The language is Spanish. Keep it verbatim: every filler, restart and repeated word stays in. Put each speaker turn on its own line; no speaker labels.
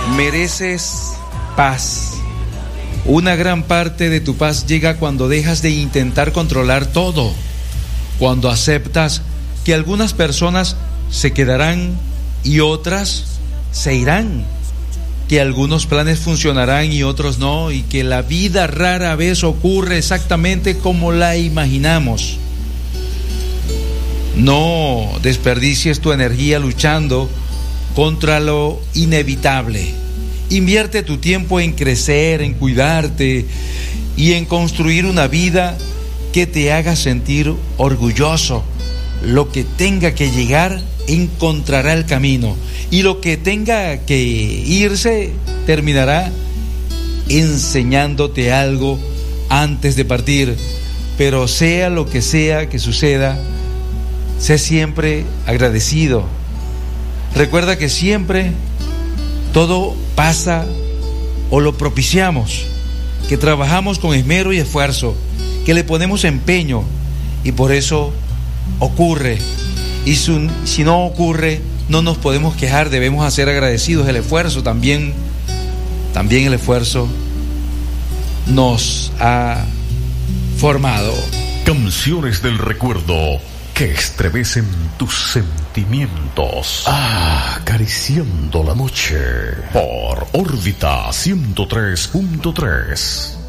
Mereces paz. Una gran parte de tu paz llega cuando dejas de intentar controlar todo, cuando aceptas que algunas personas se quedarán y otras se irán, que algunos planes funcionarán y otros no, y que la vida rara vez ocurre exactamente como la imaginamos. No desperdicies tu energía luchando contra lo inevitable. Invierte tu tiempo en crecer, en cuidarte y en construir una vida que te haga sentir orgulloso. Lo que tenga que llegar encontrará el camino, y lo que tenga que irse terminará enseñándote algo antes de partir. Pero sea lo que sea que suceda, sé siempre agradecido. Recuerda que siempre todo pasa o lo propiciamos, que trabajamos con esmero y esfuerzo, que le ponemos empeño y por eso ocurre. Y su, si no ocurre, no nos podemos quejar, debemos ser agradecidos. El esfuerzo también, también el esfuerzo nos ha formado.
Canciones del recuerdo que estremecen tus sentimientos. Ah, acariciando la noche por Órbita ciento tres punto tres.